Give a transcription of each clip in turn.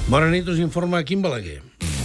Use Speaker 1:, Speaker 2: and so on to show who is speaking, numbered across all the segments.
Speaker 1: Bona nit, us informa Quim Balaguer.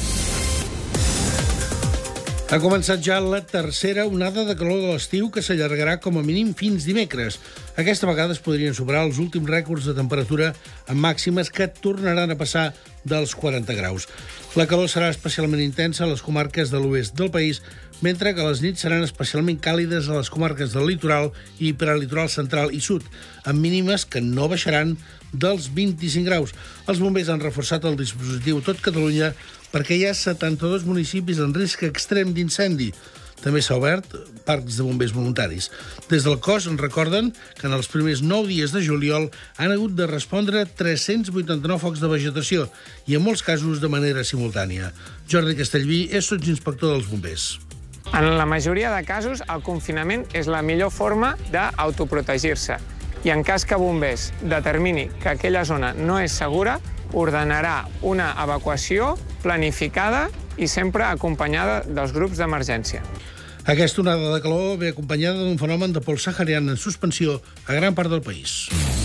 Speaker 1: Ha començat ja la tercera onada de calor de l'estiu que s'allargarà com a mínim fins dimecres. Aquesta vegada es podrien superar els últims rècords de temperatura amb màximes que tornaran a passar dels 40 graus. La calor serà especialment intensa a les comarques de l'oest del país, mentre que les nits seran especialment càlides a les comarques del litoral i prelitoral central i sud, amb mínimes que no baixaran dels 25 graus. Els bombers han reforçat el dispositiu a tot Catalunya perquè hi ha 72 municipis en risc extrem d'incendi. També s'ha obert parcs de bombers voluntaris. Des del cos en recorden que en els primers 9 dies de juliol han hagut de respondre 389 focs de vegetació i en molts casos de manera simultània. Jordi Castellví és sotsinspector dels bombers.
Speaker 2: En la majoria de casos, el confinament és la millor forma d'autoprotegir-se. I en cas que bombers determini que aquella zona no és segura, ordenarà una evacuació planificada i sempre acompanyada dels grups d'emergència.
Speaker 1: Aquesta onada de calor ve acompanyada d'un fenomen de pols sahariana en suspensió a gran part del país.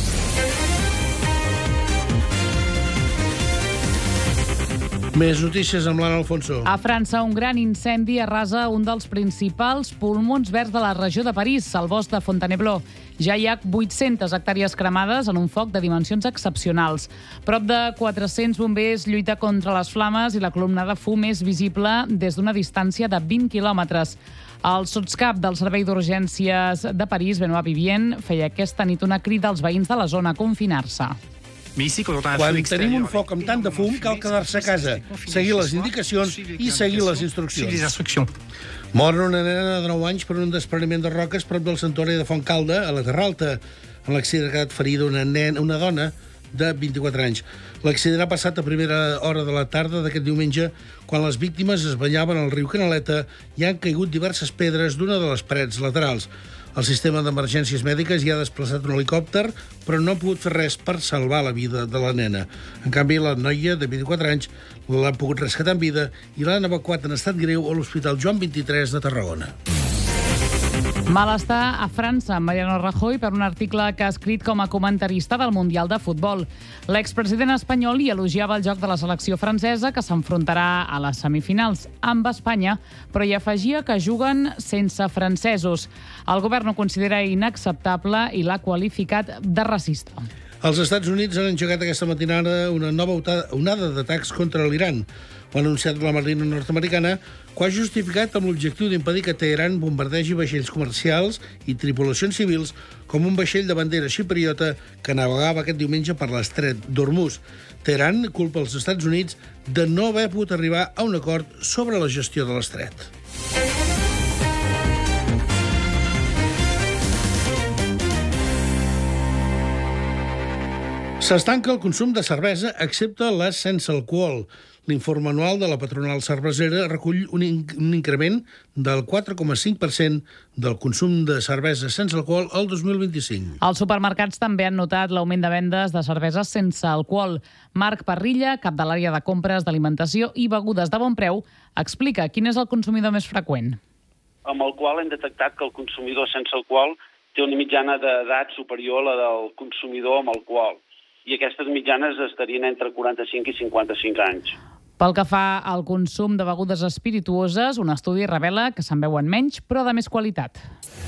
Speaker 1: Més notícies amb l'Anna Alfonso.
Speaker 3: A França, un gran incendi arrasa un dels principals pulmons verds de la regió de París, el bosc de Fontainebleau. Ja hi ha 800 hectàrees cremades en un foc de dimensions excepcionals. Prop de 400 bombers lluita contra les flames i la columna de fum és visible des d'una distància de 20 quilòmetres. El sotscap del Servei d'Urgències de París, Benoît Vivien, feia aquesta nit una crida als veïns de la zona a confinar-se.
Speaker 1: Quan tenim un foc amb tant de fum, cal quedar-se a casa, seguir les indicacions i seguir les instruccions. Mor una nena de 9 anys per un despreniment de roques prop del santuari de Fontcalda, a la Terra Alta. En l'accident ha quedat ferida una dona de 24 anys. L'accident ha passat a primera hora de la tarda d'aquest diumenge, quan les víctimes es banyaven al riu Canaleta i han caigut diverses pedres d'una de les parets laterals. El sistema d'emergències mèdiques hi ha desplaçat un helicòpter, però no ha pogut fer res per salvar la vida de la nena. En canvi, la noia de 24 anys l'han pogut rescatar en vida i l'han evacuat en estat greu a l'Hospital Joan XXIII de Tarragona.
Speaker 3: Malestar a França amb Mariano Rajoy per un article que ha escrit com a comentarista del Mundial de Futbol. L'expresident espanyol hi elogiava el joc de la selecció francesa, que s'enfrontarà a les semifinals amb Espanya, però hi afegia que juguen sense francesos. El govern ho considera inacceptable i l'ha qualificat de racista.
Speaker 1: Els Estats Units han engegat aquesta matinada una nova onada d'atacs contra l'Iran. Ho ha anunciat la Marina nord-americana, que ho ha justificat amb l'objectiu d'impedir que Teheran bombardegi vaixells comercials i tripulacions civils com un vaixell de bandera xipriota que navegava aquest diumenge per l'estret d'Hormuz. Teheran culpa els Estats Units de no haver pogut arribar a un acord sobre la gestió de l'estret. S'estanca el consum de cervesa, excepte la sense alcohol. L'informe anual de la patronal cervesera recull un increment del 4,5% del consum de cervesa sense alcohol al 2025.
Speaker 3: Els supermercats també han notat l'augment de vendes de cerveses sense alcohol. Marc Parrilla, cap de l'àrea de compres d'alimentació i begudes de bon preu, explica quin és el consumidor més freqüent.
Speaker 4: Amb el qual hem detectat que el consumidor sense alcohol té una mitjana d'edat superior a la del consumidor amb alcohol. I aquestes mitjanes estarien entre 45 i 55 anys.
Speaker 3: Pel que fa al consum de begudes espirituoses, un estudi revela que se'n beuen menys, però de més qualitat.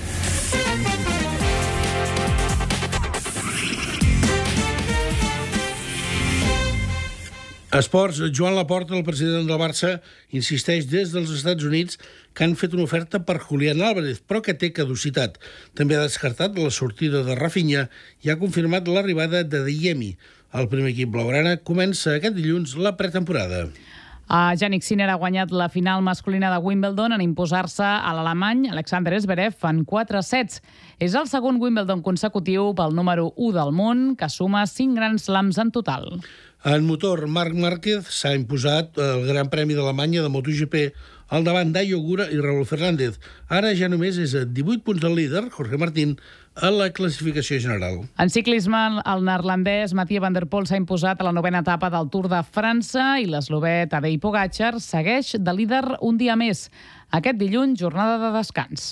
Speaker 1: Esports, Joan Laporta, el president del Barça, insisteix des dels Estats Units que han fet una oferta per Julián Álvarez, però que té caducitat. També ha descartat la sortida de Rafinha i ha confirmat l'arribada de Adeyemi. El primer equip blaugrana comença aquest dilluns la pretemporada.
Speaker 3: Jannik Sinner ha guanyat la final masculina de Wimbledon en imposar-se a l'alemany Alexander Zverev en 4 sets. És el segon Wimbledon consecutiu pel número 1 del món, que suma 5 Grand Slams en total.
Speaker 1: En motor, Marc Márquez s'ha imposat el Gran Premi d'Alemanya de MotoGP al davant d'Ayo Gura i Raúl Fernández. Ara ja només és a 18 punts del líder, Jorge Martín, a la classificació general.
Speaker 3: En ciclisme, el neerlandès Mathieu van der Poel s'ha imposat a la 9a etapa del Tour de França i l'eslovè Tadej Pogačar segueix de líder un dia més. Aquest dilluns, jornada de descans.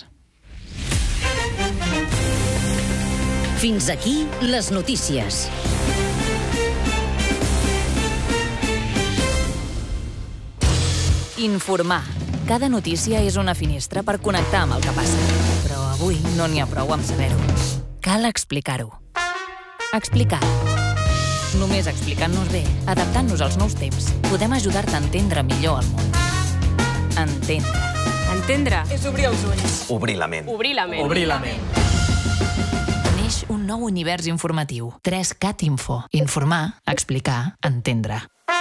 Speaker 5: Fins aquí les notícies. Informar. Cada notícia és una finestra per connectar amb el que passa. Però avui no n'hi ha prou amb saber-ho. Cal explicar-ho. Explicar. Només explicant-nos bé, adaptant-nos als nous temps, podem ajudar-te a entendre millor el món. Entendre.
Speaker 6: Entendre és obrir els ulls.
Speaker 7: Obrir la ment.
Speaker 6: Obrir la ment.
Speaker 7: Obrir la ment.
Speaker 5: Neix un nou univers informatiu. 3CAT Info. Informar, explicar, entendre.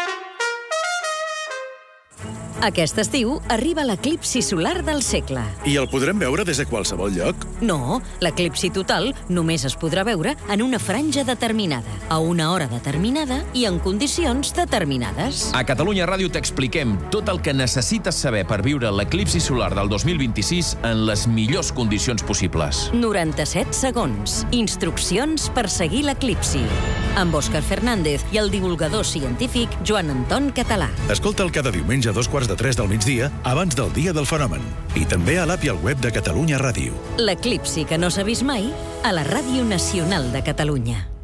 Speaker 8: Aquest estiu arriba l'eclipsi solar del segle.
Speaker 9: I el podrem veure des de qualsevol lloc?
Speaker 8: No, l'eclipsi total només es podrà veure en una franja determinada, a una hora determinada i en condicions determinades.
Speaker 10: A Catalunya Ràdio t'expliquem tot el que necessites saber per viure l'eclipsi solar del 2026 en les millors condicions possibles.
Speaker 8: 97 segons. Instruccions per seguir l'eclipsi. Amb Òscar Fernández i el divulgador científic Joan Anton Català.
Speaker 9: Escolta'l cada diumenge a 2:45 del migdia, abans del dia del fenomen. I també a l'app i al web de Catalunya Ràdio.
Speaker 8: L'eclipsi que no s'ha vist mai a la Ràdio Nacional de Catalunya.